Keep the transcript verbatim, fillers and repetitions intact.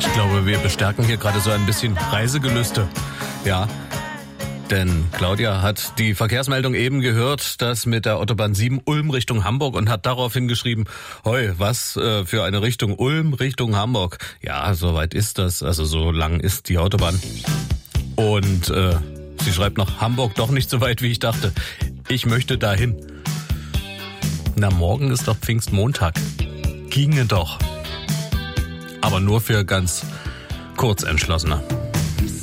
Ich glaube, wir bestärken hier gerade so ein bisschen Reisegelüste. Ja, denn Claudia hat die Verkehrsmeldung eben gehört, das mit der Autobahn sieben Ulm Richtung Hamburg und hat daraufhin geschrieben, hoi, was äh, für eine Richtung Ulm Richtung Hamburg. Ja, so weit ist das, also so lang ist die Autobahn. Und äh, sie schreibt noch, Hamburg doch nicht so weit, wie ich dachte. Ich möchte dahin. Na, morgen ist doch Pfingstmontag. Ginge doch. Aber nur für ganz Kurzentschlossene.